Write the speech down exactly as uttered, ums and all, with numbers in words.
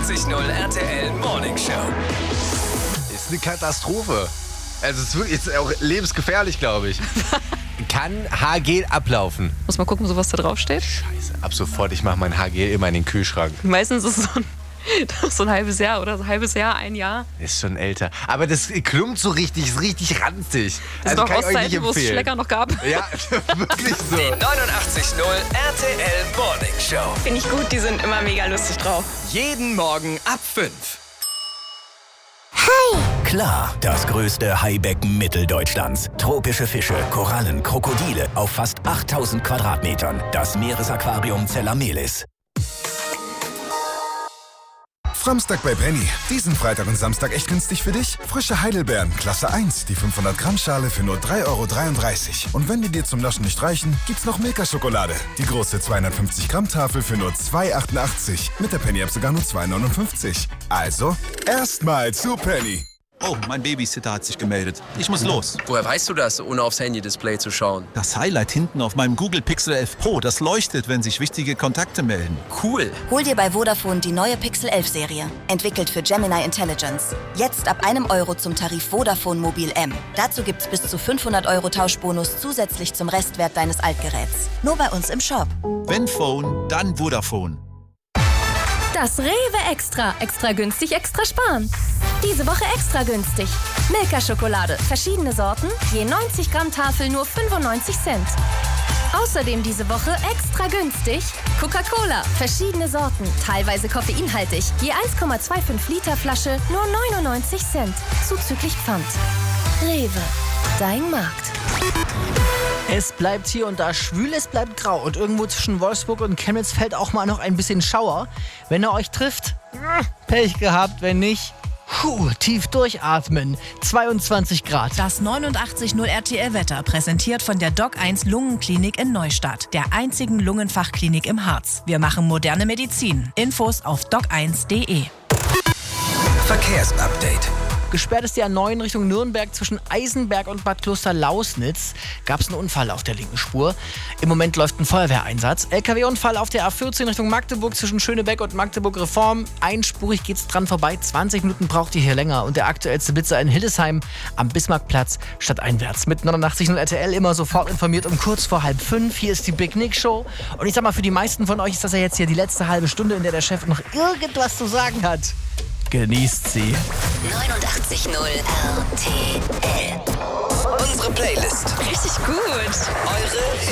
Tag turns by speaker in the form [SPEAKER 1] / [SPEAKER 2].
[SPEAKER 1] neunundachtzig Komma null R T L Morning Show.
[SPEAKER 2] Ist eine Katastrophe. Also es ist wirklich ist auch lebensgefährlich, glaube ich. Kann Haargel ablaufen?
[SPEAKER 3] Muss mal gucken, so was da drauf steht.
[SPEAKER 2] Scheiße, ab sofort, ich mache mein Haargel immer in den Kühlschrank.
[SPEAKER 3] Meistens ist es so ein, so ein halbes Jahr oder so ein halbes Jahr, ein Jahr.
[SPEAKER 2] Ist schon älter. Aber das klumpt so richtig, ist richtig ranzig.
[SPEAKER 3] Das
[SPEAKER 2] Also
[SPEAKER 3] sind
[SPEAKER 2] kann
[SPEAKER 3] auch
[SPEAKER 2] ich euch nicht
[SPEAKER 3] Ostzeiten, wo es
[SPEAKER 2] empfehlen.
[SPEAKER 3] Schlecker noch gab.
[SPEAKER 2] Ja, wirklich so.
[SPEAKER 1] Die neunundachtzig Komma null R T L Morning Show.
[SPEAKER 4] Finde ich gut, die sind immer mega lustig drauf.
[SPEAKER 1] Jeden Morgen ab fünf.
[SPEAKER 5] Klar, das größte Haibecken Mitteldeutschlands. Tropische Fische, Korallen, Krokodile auf fast achttausend Quadratmetern. Das Meeresaquarium Zellamelis.
[SPEAKER 6] Samstag bei Penny. Diesen Freitag und Samstag echt günstig für dich? Frische Heidelbeeren, Klasse eins, die fünfhundert Gramm Schale für nur drei Euro dreiunddreißig. Und wenn die dir zum Naschen nicht reichen, gibt's noch Milka-Schokolade. Die große zweihundertfünfzig Gramm Tafel für nur zwei Euro achtundachtzig. Mit der Penny-App sogar nur zwei Euro neunundfünfzig. Also, erstmal zu Penny.
[SPEAKER 7] Oh, mein Babysitter hat sich gemeldet. Ich muss los.
[SPEAKER 8] Woher weißt du das, ohne aufs Handy-Display zu schauen?
[SPEAKER 7] Das Highlight hinten auf meinem Google Pixel elf Pro, das leuchtet, wenn sich wichtige Kontakte melden.
[SPEAKER 8] Cool.
[SPEAKER 9] Hol dir bei Vodafone die neue Pixel elf Serie. Entwickelt für Gemini Intelligence. Jetzt ab einem Euro zum Tarif Vodafone Mobil M. Dazu gibt's bis zu fünfhundert Euro Tauschbonus zusätzlich zum Restwert deines Altgeräts. Nur bei uns im Shop.
[SPEAKER 7] Wenn Phone, dann Vodafone.
[SPEAKER 10] Das Rewe Extra. Extra günstig, extra sparen. Diese Woche extra günstig. Milka-Schokolade. Verschiedene Sorten. Je neunzig Gramm Tafel nur fünfundneunzig Cent. Außerdem diese Woche extra günstig. Coca-Cola. Verschiedene Sorten. Teilweise koffeinhaltig. Je eins Komma fünfundzwanzig Liter Flasche nur neunundneunzig Cent. Zuzüglich Pfand. Rewe. Dein Markt.
[SPEAKER 11] Es bleibt hier und da schwül, es bleibt grau. Und irgendwo zwischen Wolfsburg und Chemnitz fällt auch mal noch ein bisschen Schauer. Wenn er euch trifft, Pech gehabt, wenn nicht, puh, tief durchatmen. zweiundzwanzig Grad.
[SPEAKER 12] Das neunundachtzig Komma null R T L-Wetter präsentiert von der Doc eins Lungenklinik in Neustadt, der einzigen Lungenfachklinik im Harz. Wir machen moderne Medizin. Infos auf doc eins punkt de.
[SPEAKER 1] Verkehrsupdate.
[SPEAKER 11] Gesperrt ist die A neun Richtung Nürnberg zwischen Eisenberg und Bad Kloster-Lausnitz. Gab es einen Unfall auf der linken Spur. Im Moment läuft ein Feuerwehreinsatz. L K W-Unfall auf der A vierzehn Richtung Magdeburg zwischen Schönebeck und Magdeburg-Reform. Einspurig geht's dran vorbei. zwanzig Minuten braucht ihr hier länger. Und der aktuellste Blitzer in Hildesheim am Bismarckplatz stadteinwärts. Mit neunundachtzig Komma null R T L immer sofort informiert um kurz vor halb fünf. Hier ist die Big Nick Show. Und ich sag mal, für die meisten von euch ist das ja jetzt hier die letzte halbe Stunde, in der der Chef noch irgendwas zu sagen hat. Genießt sie.
[SPEAKER 9] neunundachtzig Komma null R T L.
[SPEAKER 1] Unsere Playlist.
[SPEAKER 4] Richtig gut.
[SPEAKER 1] Eure